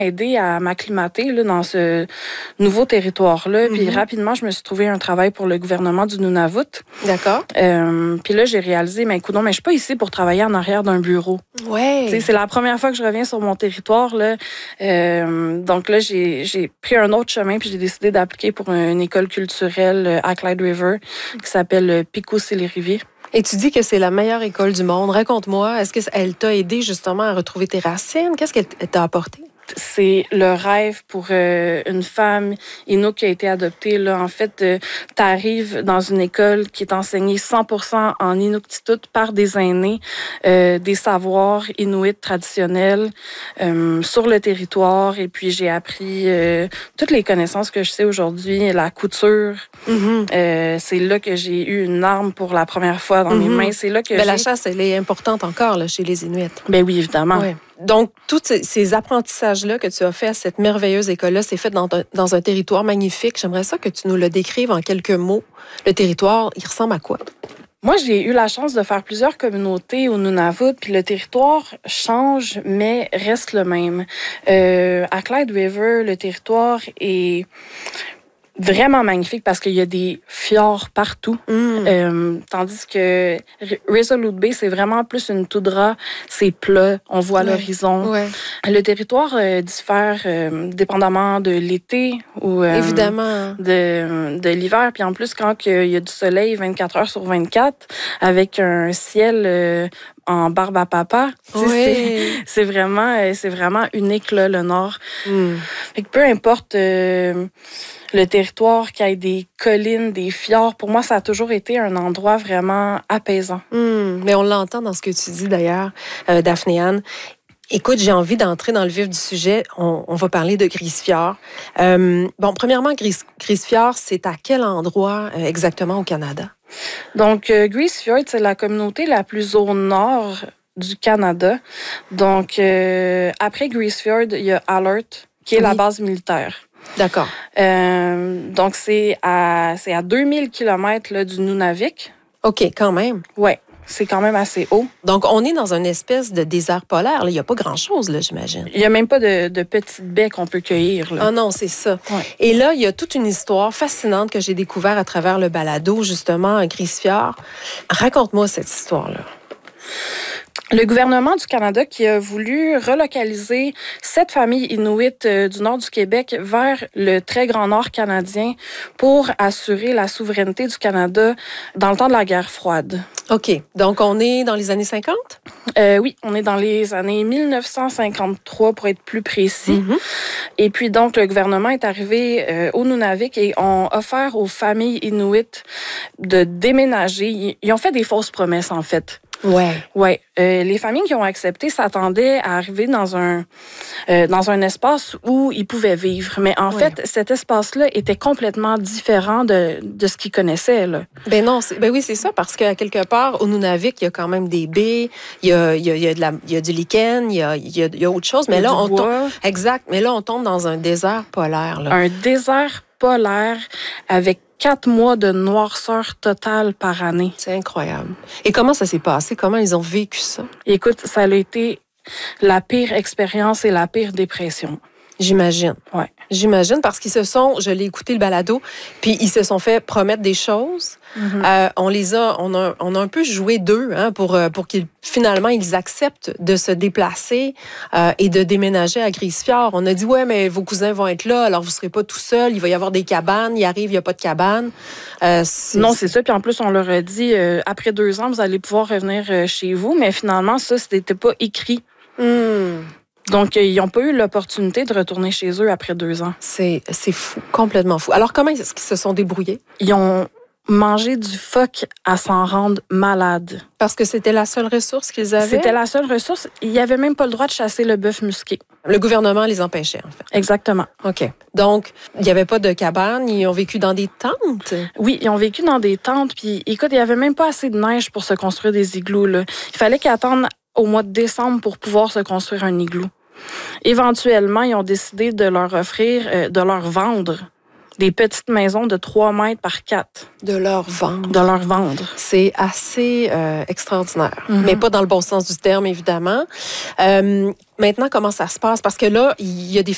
aidé à m'acclimater là, dans ce nouveau territoire-là. Puis rapidement, je me suis trouvé un travail pour le gouvernement du Nunavut. D'accord. Puis là, j'ai réalisé, mais écoute, je suis pas ici pour travailler en arrière d'un bureau. Ouais. T'sais, c'est la première fois que je reviens sur mon territoire. Là. Donc là, j'ai pris un autre chemin puis j'ai décidé d'appliquer pour une école culturelle à Clyde River qui s'appelle Pico-Sillery-Rivier. Et tu dis que c'est la meilleure école du monde. Raconte-moi, est-ce qu'elle t'a aidé justement à retrouver tes racines? Qu'est-ce qu'elle t'a apporté? C'est le rêve pour une femme Inuk qui a été adoptée. Là. En fait, tu arrives dans une école qui est enseignée 100% en Inuktitut par des aînés, des savoirs inuits traditionnels sur le territoire. Et puis, j'ai appris toutes les connaissances que je sais aujourd'hui, la couture. C'est là que j'ai eu une arme pour la première fois dans mes mains. C'est là que la chasse, elle est importante encore là, chez les Inuits. Ben oui, évidemment. Ouais. Donc, tous ces apprentissages-là que tu as fait à cette merveilleuse école-là, c'est fait dans un territoire magnifique. J'aimerais ça que tu nous le décrives en quelques mots. Le territoire, il ressemble à quoi? Moi, j'ai eu la chance de faire plusieurs communautés au Nunavut, puis le territoire change, mais reste le même. À Clyde River, le territoire est vraiment magnifique parce qu'il y a des fjords partout. Tandis que Resolute Bay, c'est vraiment plus une toundra, c'est plat, on voit l'horizon. Ouais. Le territoire diffère dépendamment de l'été ou évidemment de l'hiver. Puis en plus, quand il y a du soleil 24 heures sur 24, avec un ciel en barbe à papa, c'est vraiment unique là, le Nord. Fait que peu importe le territoire, qu'il y ait des collines, des fjords, pour moi, ça a toujours été un endroit vraiment apaisant. Mais on l'entend dans ce que tu dis d'ailleurs, Daphné-Anne. Écoute, j'ai envie d'entrer dans le vif du sujet. On va parler de Grise-Fjord. Premièrement, Grise-Fjord, c'est à quel endroit exactement au Canada? Donc, Grise-Fjord, c'est la communauté la plus au nord du Canada. Donc, après Grise-Fjord, il y a Alert, qui est la base militaire. D'accord. Donc, c'est à 2000 km là, du Nunavik. OK, quand même. Oui, c'est quand même assez haut. Donc, on est dans une espèce de désert polaire. Il n'y a pas grand-chose, là, j'imagine. Il n'y a même pas de petites baies qu'on peut cueillir. Là. Ah non, c'est ça. Ouais. Et là, il y a toute une histoire fascinante que j'ai découverte à travers le balado, justement, à Grise-Fjord. Raconte-moi cette histoire-là. Le gouvernement du Canada qui a voulu relocaliser 7 familles inuites du nord du Québec vers le très grand nord canadien pour assurer la souveraineté du Canada dans le temps de la guerre froide. OK. Donc, on est dans les années 50? Oui, on est dans les années 1953 pour être plus précis. Et puis donc, le gouvernement est arrivé au Nunavik et ont offert aux familles inuites de déménager. Ils ont fait des fausses promesses, en fait. Ouais. Les familles qui ont accepté s'attendaient à arriver dans un espace où ils pouvaient vivre. Mais en fait, cet espace-là était complètement différent de ce qu'ils connaissaient. Là. Oui, c'est ça, parce qu'à quelque part, au Nunavik, il y a quand même des baies, il y a du lichen, il y a autre chose. Mais là, on tombe. Exact. Mais là, on tombe dans un désert polaire. Là. Un désert polaire avec 4 mois de noirceur totale par année. C'est incroyable. Et comment ça s'est passé? Comment ils ont vécu ça? Écoute, ça a été la pire expérience et la pire dépression. J'imagine. Ouais. J'imagine parce qu'ils je l'ai écouté le balado, puis ils se sont fait promettre des choses. On a un peu joué d'eux pour qu'ils finalement ils acceptent de se déplacer et de déménager à Grise-Fjord. On a dit mais vos cousins vont être là, alors vous serez pas tout seul, il va y avoir des cabanes, il arrive, il y a pas de cabane. Non, c'est ça. Puis en plus on leur a dit après 2 ans vous allez pouvoir revenir chez vous, mais finalement ça c'était pas écrit. Donc, ils n'ont pas eu l'opportunité de retourner chez eux après 2 ans. C'est fou, complètement fou. Alors, comment est-ce qu'ils se sont débrouillés? Ils ont mangé du phoque à s'en rendre malade. Parce que c'était la seule ressource qu'ils avaient? C'était la seule ressource. Ils n'avaient même pas le droit de chasser le bœuf musqué. Le gouvernement les empêchait, en fait. Exactement. OK. Donc, il n'y avait pas de cabane, ils ont vécu dans des tentes? Oui, ils ont vécu dans des tentes. Puis, écoute, il n'y avait même pas assez de neige pour se construire des igloos. Là. Il fallait qu'ils attendent au mois de décembre pour pouvoir se construire un igloo. Éventuellement, ils ont décidé de leur offrir, de leur vendre des petites maisons de 3 mètres par 4. De leur vendre. De leur vendre. C'est assez extraordinaire. Mais pas dans le bon sens du terme, évidemment. Maintenant, comment ça se passe? Parce que là, il y a des